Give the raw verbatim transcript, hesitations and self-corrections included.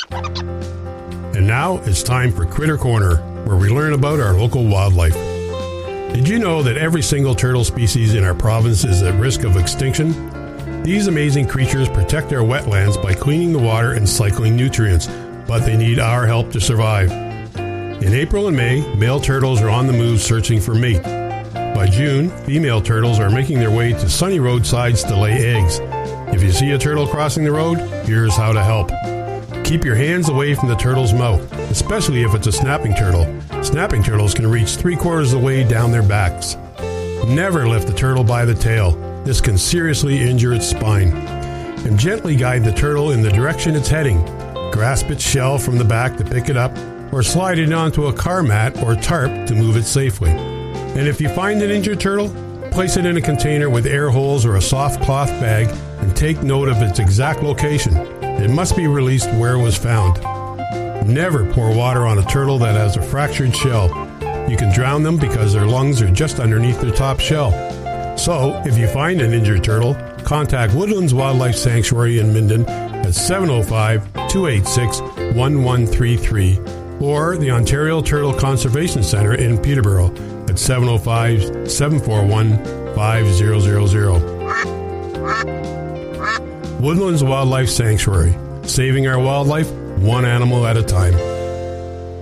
And now it's time for Critter Corner, where we learn about our local wildlife. Did you know that every single turtle species in our province is at risk of extinction? These amazing creatures protect our wetlands by cleaning the water and cycling nutrients, but they need our help to survive. In April and May, male turtles are on the move searching for mate. By June, female turtles are making their way to sunny roadsides to lay eggs. If you see a turtle crossing the road, here's how to help. Keep your hands away from the turtle's mouth, especially if it's a snapping turtle. Snapping turtles can reach three quarters of the way down their backs. Never lift the turtle by the tail. This can seriously injure its spine. And gently guide the turtle in the direction it's heading. Grasp its shell from the back to pick it up, or slide it onto a car mat or tarp to move it safely. And if you find an injured turtle, place it in a container with air holes or a soft cloth bag and take note of its exact location. It must be released where it was found. Never pour water on a turtle that has a fractured shell. You can drown them because their lungs are just underneath their top shell. So, if you find an injured turtle, contact Woodlands Wildlife Sanctuary in Minden at seven oh five, two eight six, one one three three or the Ontario Turtle Conservation Centre in Peterborough at seven oh five, seven four one, five zero zero zero. Woodlands Wildlife Sanctuary, saving our wildlife one animal at a time.